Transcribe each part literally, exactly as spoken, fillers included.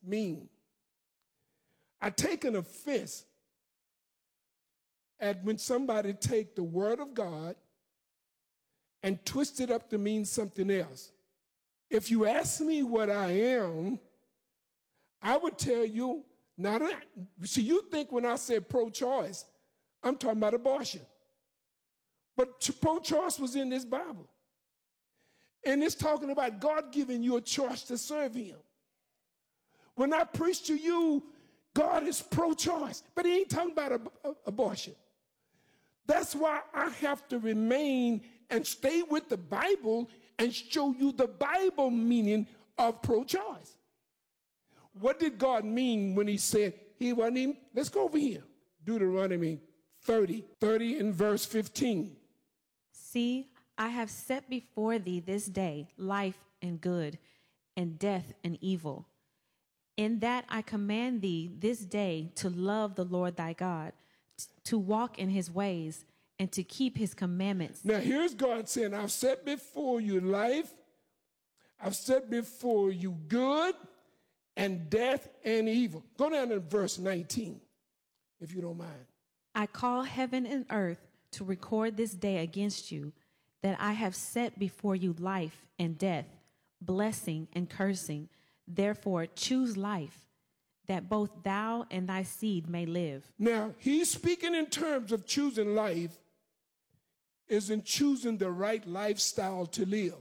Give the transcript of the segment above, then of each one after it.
mean. I take an offense at when somebody take the word of God and twist it up to mean something else. If you ask me what I am, I would tell you, not a, see, you think when I said pro-choice, I'm talking about abortion. But pro-choice was in this Bible. And it's talking about God giving you a choice to serve him. When I preach to you, God is pro-choice, but he ain't talking about ab- ab- abortion. That's why I have to remain and stay with the Bible and show you the Bible meaning of pro-choice. What did God mean when he said he wasn't even, let's go over here. Deuteronomy thirty, thirty in verse fifteen. See, I have set before thee this day life and good, and death and evil. In that I command thee this day to love the Lord thy God, t- to walk in his ways, and to keep his commandments. Now here's God saying, I've set before you life, I've set before you good, and death and evil. Go down to verse nineteen, if you don't mind. I call heaven and earth to record this day against you, that I have set before you life and death, blessing and cursing. Therefore choose life, that both thou and thy seed may live. Now, he's speaking in terms of choosing life, is in choosing the right lifestyle to live.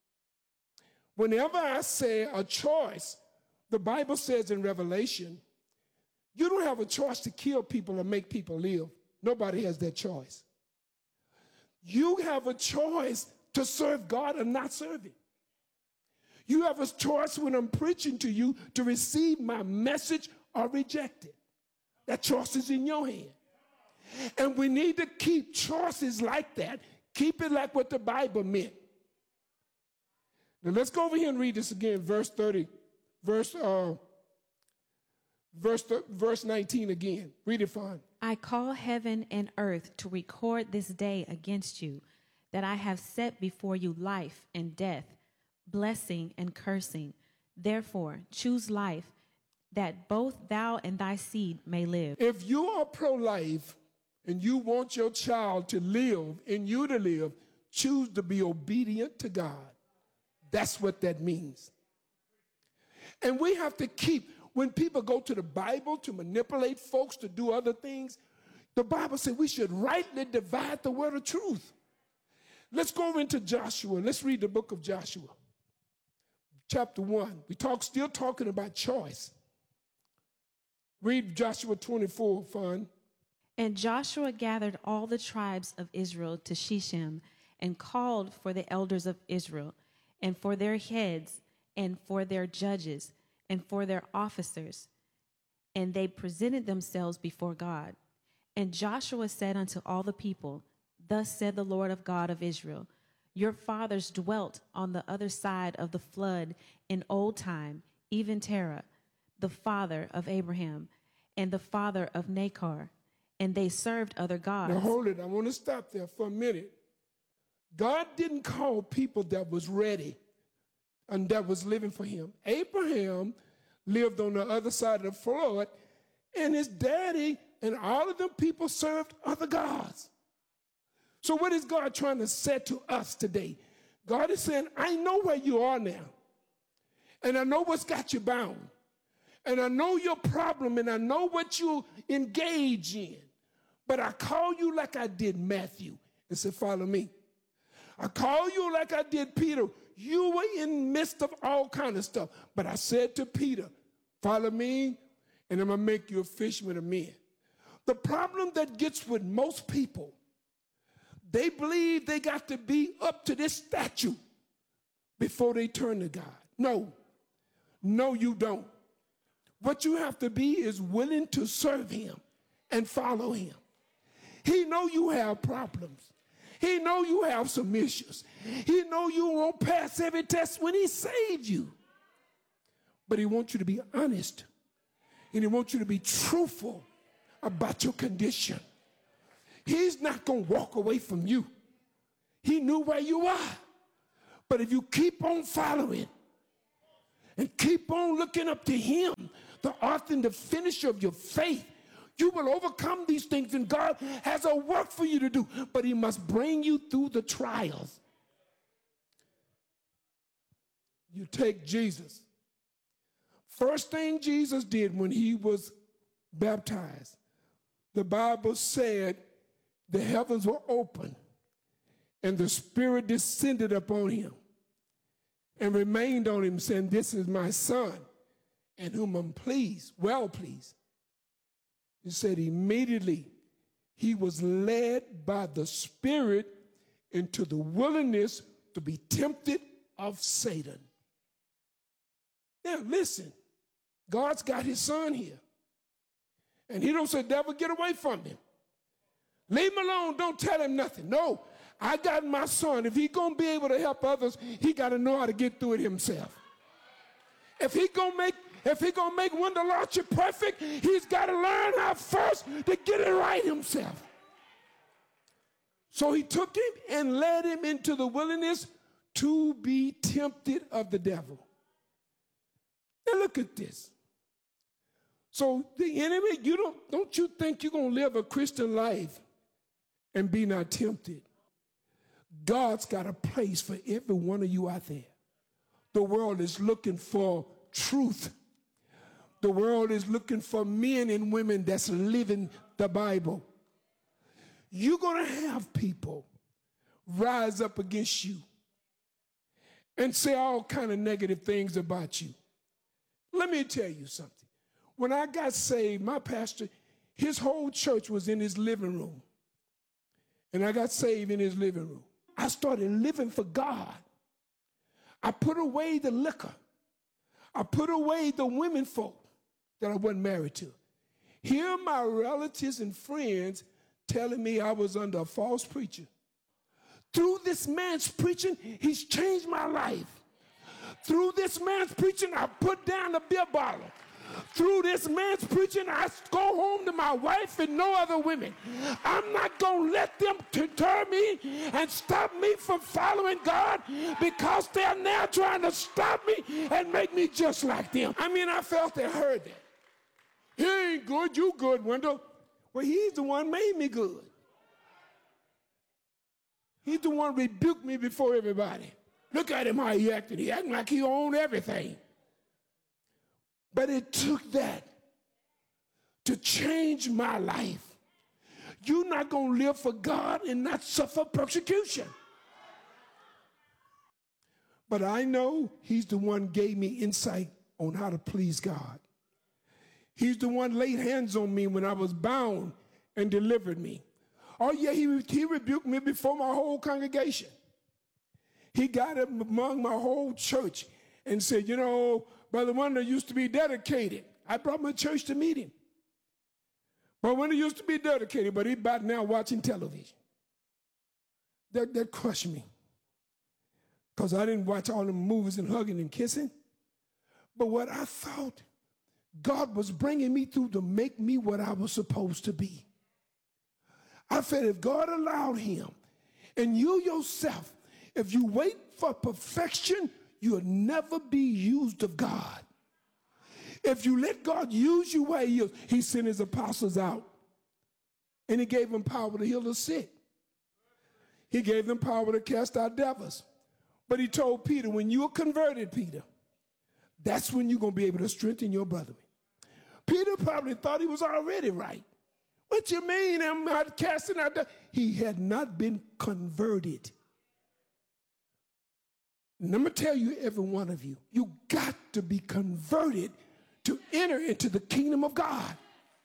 Whenever I say a choice, the Bible says in Revelation, you don't have a choice to kill people or make people live. Nobody has that choice. You have a choice to serve God or not serve him. You have a choice when I'm preaching to you to receive my message or reject it. That choice is in your hand. And we need to keep choices like that. Keep it like what the Bible meant. Now let's go over here and read this again, verse thirty, verse uh, verse verse nineteen again. Read it, fine. I call heaven and earth to record this day against you, that I have set before you life and death, blessing and cursing. Therefore choose life, that both thou and thy seed may live. If you are pro-life and you want your child to live and you to live, choose to be obedient to God. That's what that means. And we have to keep, when people go to the Bible to manipulate folks to do other things, the Bible says we should rightly divide the word of truth. Let's go into Joshua. Let's read the book of Joshua. Chapter one. We talk still talking about choice. Read Joshua twenty-four, fun. And Joshua gathered all the tribes of Israel to Shechem, and called for the elders of Israel, and for their heads, and for their judges, and for their officers. And they presented themselves before God. And Joshua said unto all the people, Thus said the Lord of God of Israel, Your fathers dwelt on the other side of the flood in old time, even Terah, the father of Abraham, and the father of Nachor, and they served other gods. Now hold it, I want to stop there for a minute. God didn't call people that was ready and that was living for him. Abraham lived on the other side of the flood, and his daddy and all of them people served other gods. So what is God trying to say to us today? God is saying, I know where you are now, and I know what's got you bound, and I know your problem, and I know what you engage in, but I call you like I did Matthew and said, follow me. I call you like I did Peter. You were in the midst of all kind of stuff, but I said to Peter, follow me, and I'm going to make you a fisherman of men. The problem that gets with most people, they believe they got to be up to this statue before they turn to God. No, no, you don't. What you have to be is willing to serve him and follow him. He know you have problems. He know you have some issues. He know you won't pass every test when he saved you. But he wants you to be honest. And he wants you to be truthful about your condition. He's not going to walk away from you. He knew where you are. But if you keep on following and keep on looking up to him, the author and the finisher of your faith. You will overcome these things, and God has a work for you to do, but he must bring you through the trials. You take Jesus. First thing Jesus did when he was baptized, the Bible said the heavens were open and the Spirit descended upon him and remained on him, saying, "This is my son, in whom I'm pleased, well pleased." He said immediately he was led by the Spirit into the wilderness to be tempted of Satan. Now listen, God's got his son here. And he don't say, "Devil, get away from him. Leave him alone, don't tell him nothing." No, I got my son. If he's going to be able to help others, he got to know how to get through it himself. If he going to make If he's going to make Wendell Archer perfect, he's got to learn how first to get it right himself. So he took him and led him into the wilderness to be tempted of the devil. Now look at this. So the enemy, you don't, don't you think you're going to live a Christian life and be not tempted? God's got a place for every one of you out there. The world is looking for truth. The world is looking for men and women that's living the Bible. You're going to have people rise up against you and say all kind of negative things about you. Let me tell you something. When I got saved, my pastor, his whole church was in his living room. And I got saved in his living room. I started living for God. I put away the liquor. I put away the women folk that I wasn't married to. Here my relatives and friends telling me I was under a false preacher. Through this man's preaching, he's changed my life. Through this man's preaching, I put down the beer bottle. Through this man's preaching, I go home to my wife and no other women. I'm not going to let them deter me and stop me from following God, because they're now trying to stop me and make me just like them. I mean, I felt they heard that. "He ain't good, you good, Wendell." Well, he's the one made me good. He's the one rebuked me before everybody. Look at him, how he acted. He acting like he owned everything. But it took that to change my life. You're not going to live for God and not suffer persecution. But I know he's the one gave me insight on how to please God. He's the one laid hands on me when I was bound and delivered me. Oh yeah, he, he rebuked me before my whole congregation. He got up among my whole church and said, "You know, Brother Wendell used to be dedicated." I brought my church to meet him. Brother Wendell used to be dedicated, but he's about now watching television. That, that crushed me, because I didn't watch all the movies and hugging and kissing. But what I thought God was bringing me through to make me what I was supposed to be. I said, if God allowed him, and you yourself, if you wait for perfection, you'll never be used of God. If you let God use you where he is, he sent his apostles out, and he gave them power to heal the sick. He gave them power to cast out devils. But he told Peter, when you're converted, Peter, that's when you're going to be able to strengthen your brethren. Peter probably thought he was already right. What you mean I'm not casting out devils? He had not been converted. And I'm going to tell you, every one of you, you got to be converted to enter into the kingdom of God.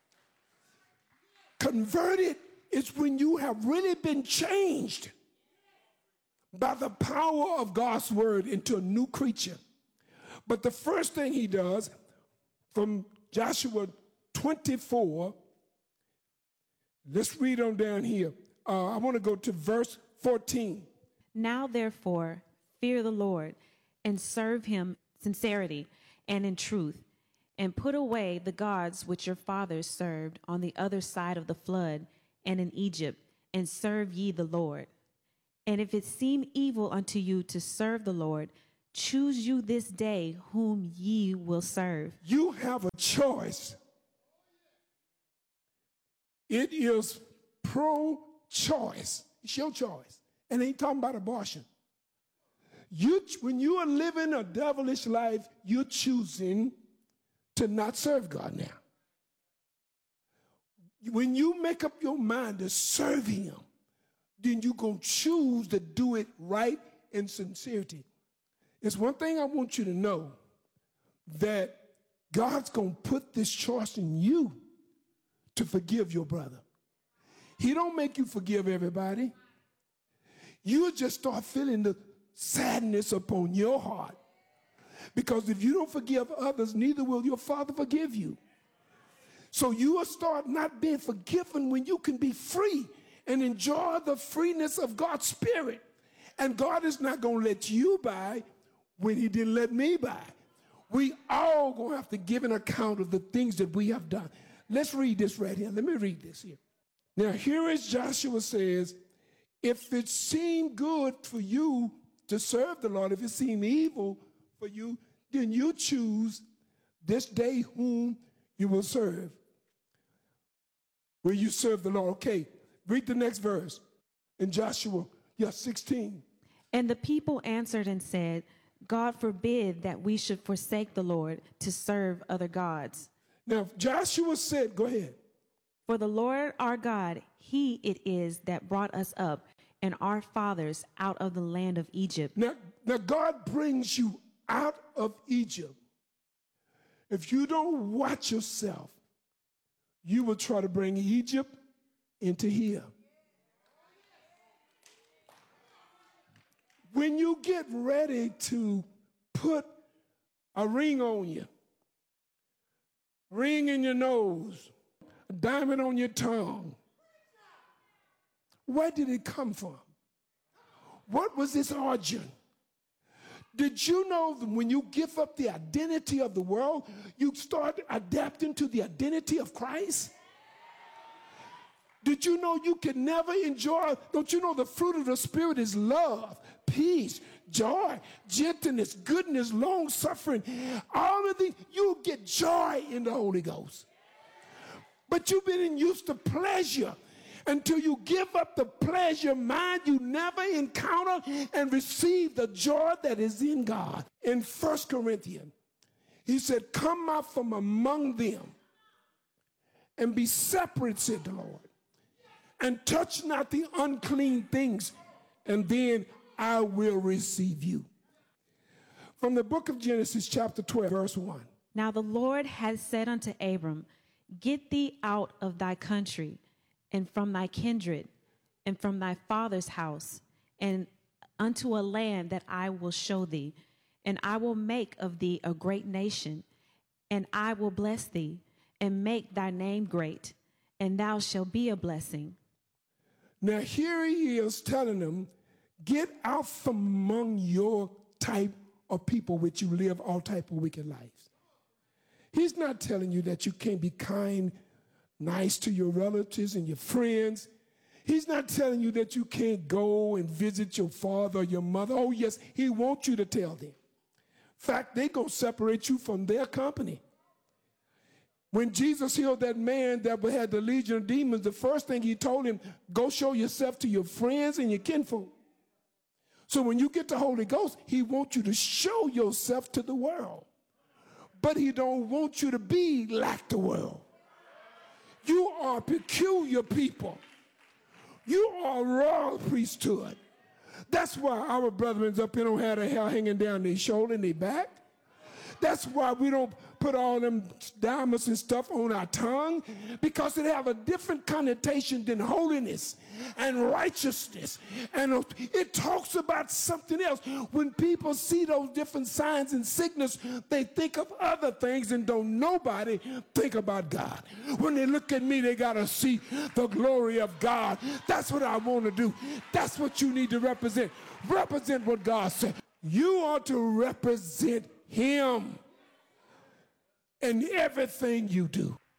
Converted is when you have really been changed by the power of God's word into a new creature. But the first thing he does, from Joshua twenty-four, let's read on down here. Uh, I want to go to verse fourteen. Now, therefore, fear the Lord and serve him in sincerity and in truth, and put away the gods which your fathers served on the other side of the flood and in Egypt, and serve ye the Lord. And if it seem evil unto you to serve the Lord, choose you this day whom ye will serve. You have a choice. It is pro-choice. It's your choice. And ain't talking about abortion. You, when you are living a devilish life, you're choosing to not serve God now. When you make up your mind to serve him, then you're going to choose to do it right in sincerity. It's one thing I want you to know, that God's going to put this choice in you to forgive your brother. He don't make you forgive everybody. You just start feeling the sadness upon your heart. Because if you don't forgive others, neither will your Father forgive you. So you will start not being forgiven when you can be free and enjoy the freeness of God's Spirit. And God is not going to let you by when he didn't let me by. We all going to have to give an account of the things that we have done. Let's read this right here. Let me read this here. Now, here is Joshua says, if it seemed good for you to serve the Lord, if it seemed evil for you, then you choose this day whom you will serve. Will you serve the Lord? Okay, read the next verse in Joshua, yeah, sixteen. And the people answered and said, God forbid that we should forsake the Lord to serve other gods. Now, Joshua said, go ahead. For the Lord our God, he it is that brought us up and our fathers out of the land of Egypt. Now, now God brings you out of Egypt. If you don't watch yourself, you will try to bring Egypt into here. When you get ready to put a ring on you, ring in your nose, a diamond on your tongue, where did it come from? What was its origin? Did you know that when you give up the identity of the world, you start adapting to the identity of Christ? Did you know you can never enjoy, don't you know the fruit of the Spirit is love, peace, joy, gentleness, goodness, long-suffering. All of these, you'll get joy in the Holy Ghost. But you've been used to pleasure. Until you give up the pleasure mind, you never encounter and receive the joy that is in God. In First Corinthians, he said, come out from among them and be separate, said the Lord, and touch not the unclean things, and then I will receive you. From the book of Genesis, chapter twelve, verse one. Now the Lord has said unto Abram, get thee out of thy country, and from thy kindred, and from thy father's house, and unto a land that I will show thee. And I will make of thee a great nation, and I will bless thee, and make thy name great, and thou shalt be a blessing. Now here he is telling them, get out from among your type of people which you live all type of wicked lives. He's not telling you that you can't be kind, nice to your relatives and your friends. He's not telling you that you can't go and visit your father or your mother. Oh, yes, he wants you to tell them. In fact, they're going to separate you from their company. When Jesus healed that man that had the legion of demons, the first thing he told him, go show yourself to your friends and your kinfolk. So when you get the Holy Ghost, he wants you to show yourself to the world. But he don't want you to be like the world. You are a peculiar people. You are a royal priesthood. That's why our brethren up here don't have their hair hanging down their shoulder and their back. That's why we don't put all them diamonds and stuff on our tongue, because it have a different connotation than holiness and righteousness. And it talks about something else. When people see those different signs and signals, they think of other things and don't nobody think about God. When they look at me, they got to see the glory of God. That's what I want to do. That's what you need to represent. Represent what God said. You ought to represent him in everything you do.